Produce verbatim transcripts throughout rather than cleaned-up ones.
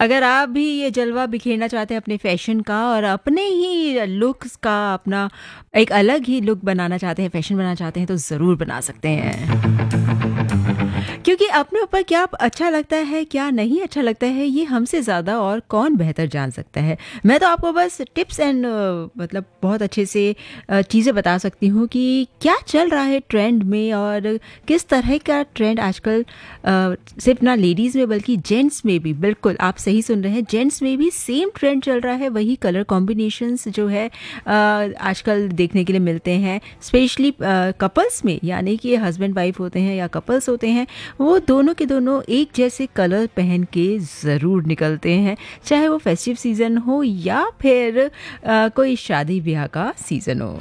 अगर आप भी ये जलवा बिखेरना चाहते हैं अपने फैशन का और अपने ही लुक्स का अपना एक अलग ही लुक बनाना चाहते हैं, फैशन बनाना चाहते हैं, तो ज़रूर बना सकते हैं। क्योंकि अपने ऊपर क्या अच्छा लगता है, क्या नहीं अच्छा लगता है, ये हमसे ज़्यादा और कौन बेहतर जान सकता है। मैं तो आपको बस टिप्स एंड मतलब बहुत अच्छे से चीज़ें बता सकती हूँ कि क्या चल रहा है ट्रेंड में और किस तरह का ट्रेंड आजकल सिर्फ ना लेडीज़ में बल्कि जेंट्स में भी, बिल्कुल आप सही सुन रहे हैं, जेंट्स में भी सेम ट्रेंड चल रहा है। वही कलर कॉम्बिनेशंस जो है आजकल देखने के लिए मिलते हैं, स्पेशली कपल्स में, यानी कि हस्बैंड वाइफ होते हैं या कपल्स होते हैं, वो दोनों के दोनों एक जैसे कलर पहन के ज़रूर निकलते हैं, चाहे वो फेस्टिव सीज़न हो या फिर आ, कोई शादी ब्याह का सीज़न हो।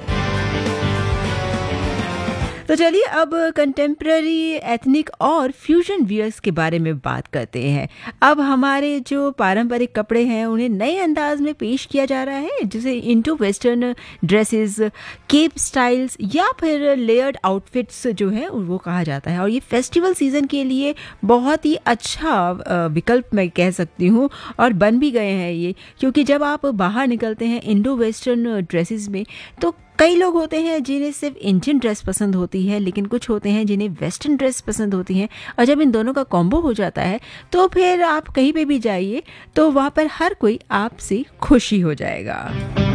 तो चलिए अब कंटेम्प्रेरी, एथनिक और फ्यूजन वियर्स के बारे में बात करते हैं। अब हमारे जो पारंपरिक कपड़े हैं उन्हें नए अंदाज में पेश किया जा रहा है, जिसे into western dresses, cap styles या फिर लेयर्ड आउटफिट्स जो है वो कहा जाता है। और ये फेस्टिवल सीज़न के लिए बहुत ही अच्छा विकल्प मैं कह सकती हूँ, और बन भी गए हैं ये, क्योंकि जब आप बाहर निकलते हैं इंडो वेस्टर्न ड्रेसेस में, तो कई लोग होते हैं जिन्हें सिर्फ इंडियन ड्रेस पसंद होती है, लेकिन कुछ होते हैं जिन्हें वेस्टर्न ड्रेस पसंद होती हैं। और जब इन दोनों का कॉम्बो हो जाता है तो फिर आप कहीं पे भी जाइए तो वहाँ पर हर कोई आपसे खुशी हो जाएगा।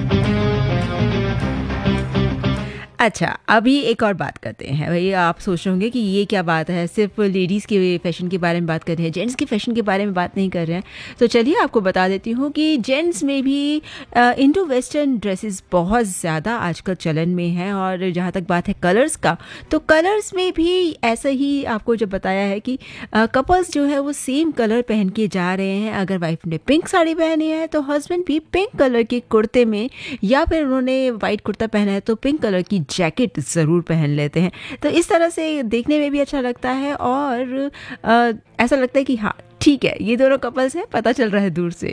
अच्छा, अभी एक और बात करते हैं। भाई आप सोच रहे होंगे कि ये क्या बात है, सिर्फ लेडीज़ के फैशन के बारे में बात कर रहे हैं, जेंट्स के फैशन के बारे में बात नहीं कर रहे हैं। तो चलिए आपको बता देती हूँ कि जेंट्स में भी इंडो वेस्टर्न ड्रेसेस बहुत ज़्यादा आजकल चलन में हैं। और जहाँ तक बात है कलर्स का, तो कलर्स में भी ऐसा ही आपको जब बताया है कि कपल्स जो है वो सेम कलर पहन के जा रहे हैं। अगर वाइफ ने पिंक साड़ी पहनी है तो हस्बैंड भी पिंक कलर के कुर्ते में, या फिर उन्होंने वाइट कुर्ता पहना है तो पिंक कलर की जैकेट ज़रूर पहन लेते हैं। तो इस तरह से देखने में भी अच्छा लगता है और आ, ऐसा लगता है कि हाँ ठीक है, ये दोनों कपल्स हैं, पता चल रहा है दूर से।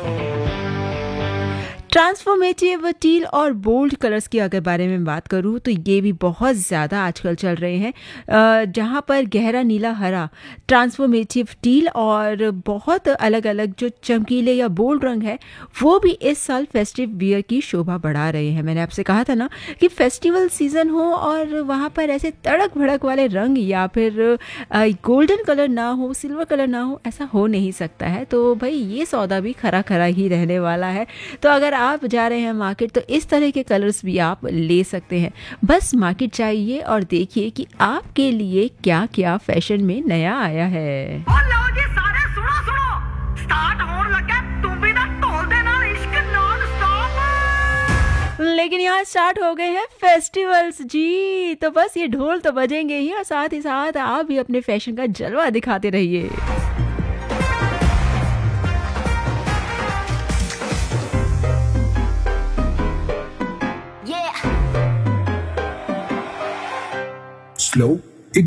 ट्रांसफॉर्मेटिव टील और बोल्ड कलर्स की अगर बारे में बात करूँ तो ये भी बहुत ज़्यादा आजकल चल रहे हैं, जहाँ पर गहरा नीला हरा, ट्रांसफॉर्मेटिव टील और बहुत अलग अलग जो चमकीले या बोल्ड रंग है वो भी इस साल फेस्टिव वियर की शोभा बढ़ा रहे हैं। मैंने आपसे कहा था ना कि फेस्टिवल सीज़न हो और वहाँ पर ऐसे तड़क भड़क वाले रंग या फिर गोल्डन कलर ना हो, सिल्वर कलर ना हो, ऐसा हो नहीं सकता है। तो भाई ये सौदा भी खरा खरा ही रहने वाला है। तो अगर आप जा रहे हैं मार्केट तो इस तरह के कलर्स भी आप ले सकते हैं। बस मार्केट जाइए और देखिए कि आपके लिए क्या क्या फैशन में नया आया है। लो जी सारे सुनो सुनो, स्टार्ट होने लगा तुम भी ना तोल देना इश्क नॉन स्टॉप। लेकिन यहाँ स्टार्ट हो गए हैं फेस्टिवल्स जी, तो बस ये ढोल तो बजेंगे ही और साथ ही साथ आप भी अपने फैशन का जलवा दिखाते रहिए। Slow